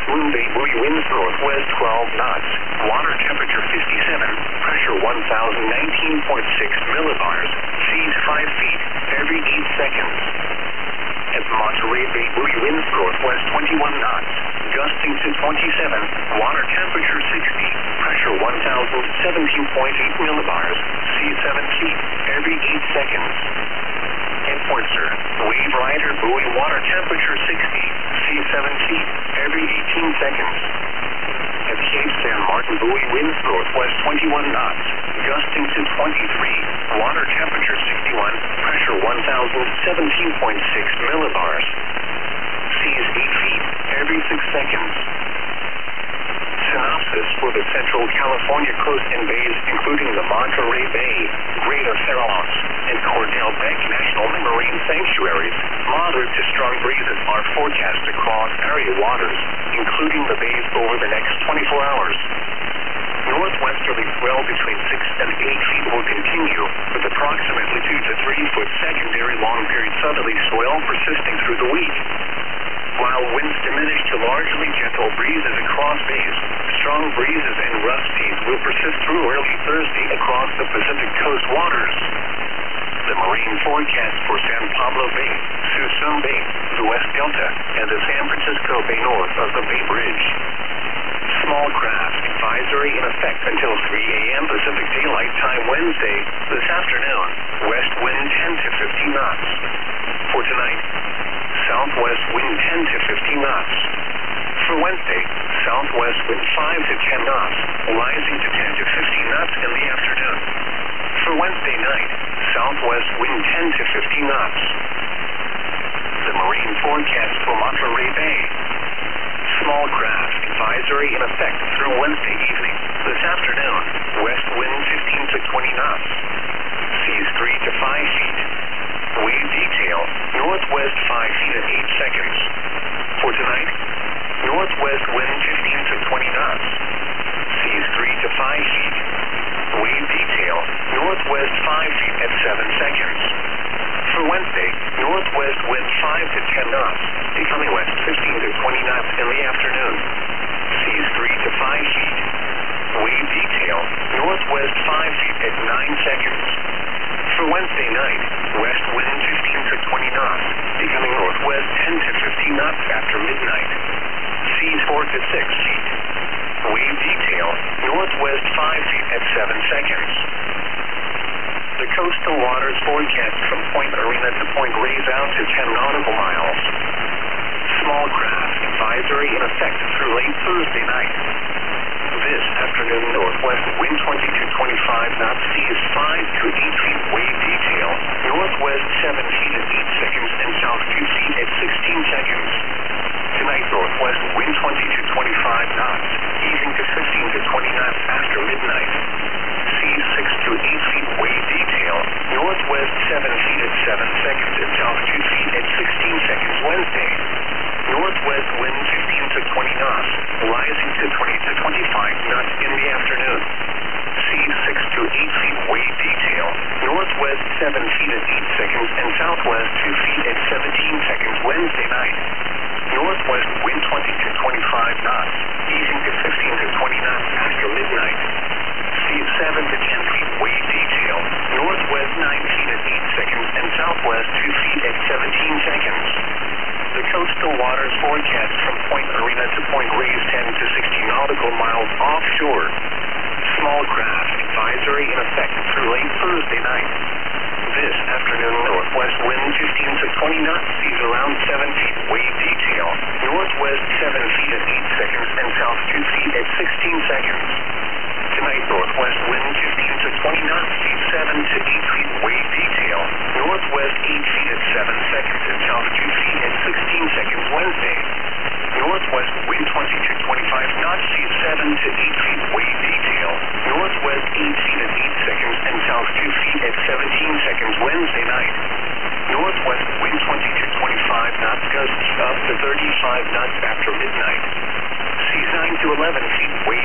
Moon Bay buoy winds northwest 12 knots. Water temperature 57. Pressure 1019.6 millibars. Seas 5 feet every 8 seconds. At Monterey Bay buoy winds northwest 21 knots. Gusting to 27. Water temperature 60. Pressure 1017.8 millibars. Seas 7 feet every 8 seconds. At Portser, Wave Rider buoy water temperature 60. Sea 7 feet every 18 seconds. At Cape San Martin buoy winds northwest 21 knots. Gusting to 23. Water temperature 61. Pressure 1017.6 millibars. Seas 8 feet every 6 seconds. Synopsis for the Central California coast and bays, including the Monterey Bay, Greater Farallones, and Cordell Beck National Marine Sanctuaries. Moderate to strong breezes are forecast across area waters, including the bays over the next 24 hours. Northwesterly swell between 6 and 8 feet will continue, with approximately 2 to 3 foot secondary long-period southerly swell persisting through the week. While winds diminish to largely gentle breezes across bays, strong breezes and rough seas will persist through early Thursday across the Pacific coast waters. The marine forecast for San Pablo Bay, Suisun Bay, the West Delta, and the San Francisco Bay north of the Bay Bridge. Small craft advisory in effect until 3 a.m. Pacific Daylight Time Wednesday, this afternoon. West wind 10 to 15 knots. For tonight, southwest wind 10 to 15 knots. For Wednesday, southwest wind 5 to 10 knots, rising to 10 to 15 knots in the afternoon. For Wednesday night, southwest wind 10 to 15 knots. The marine forecast for Monterey Bay. Small craft advisory in effect through Wednesday evening. This afternoon, west wind 15 to 20 knots. Seas 3 to 5 feet. Wave detail, northwest 5 feet at 8 seconds. For tonight, northwest wind 15 to 20 knots. Seas 3 to 5 feet. Wave detail, northwest 5 feet at 7 seconds. For Wednesday, northwest wind 5 to 10 knots, becoming west 15 to 20 knots in the afternoon. Seas 3 to 5 feet. Wave detail, northwest 5 feet at 9 seconds. For Wednesday night, west wind 15 to 20 knots, becoming northwest 10 to 15 knots after midnight. Seas 4 to 6 feet. Wave detail, northwest 5 feet at 7 seconds. The coastal waters forecast from Point Arena to Point Reyes out to 10 nautical miles. Small craft advisory in effect through late Thursday night. This afternoon, northwest wind 20 to 25 knots, seas 5 to 8 feet. Wave detail, northwest 7 feet at 8 seconds and south 2 feet at 16 seconds. Tonight, northwest wind 20 to 25 knots, easing to 15 to 20 knots after midnight. Seas 6 to 8 feet. Wave detail, northwest 7 feet at 7 seconds and south 2 feet at 16 seconds. Wednesday, northwest wind 15 to 20 knots, rising to 20 to 25 knots in the afternoon. Seas 6 to 8 feet. Wave detail, northwest 7 feet at 8 seconds and southwest 2 feet at 17 seconds. Wednesday night, northwest wind 20 to 25 knots, easing to 15 to 20 knots after midnight. Seas 7 to 10 feet. Wave detail, northwest 9 feet at 8 seconds and southwest 2 feet at 17 seconds. The coastal waters forecast from Point Arena to Point Reyes 10 to 60 nautical miles offshore. Small craft advisory in effect through late Thursday night. This afternoon, northwest wind 15 to 20 knots, seas around 7 feet. Wave detail, northwest 7 feet at 8 seconds and south 2 feet at 16 seconds. Tonight, northwest wind 15 to 20 knots, seas 7 to 8 feet. Wave detail, northwest 8 feet at 7 seconds and south 2 feet at 16 seconds. Wednesday, northwest wind 20 to 25 knots, seas 7 to 8 feet. Wave detail, northwest 8 feet at 8 seconds and south 2 feet at 17 seconds. Wednesday night, northwest wind 20 to 25 knots, gusts up to 35 knots after midnight. Seas 9 to 11 feet. Wave